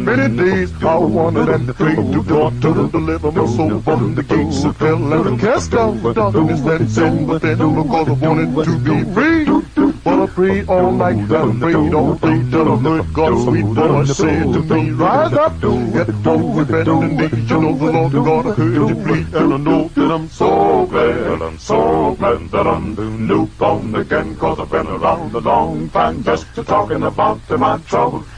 Many days I wanted and prayed to God to deliver my soul from the gates of hell and to cast out the darkness and sin within, because I wanted to be free. But I prayed all night and I prayed all day till I heard God's sweet voice say to me, rise up, get up, repent and need you know the Lord God I heard you plead. And I know that I'm so glad that I'm new born again, cause I've been around a long time just talking about my trouble.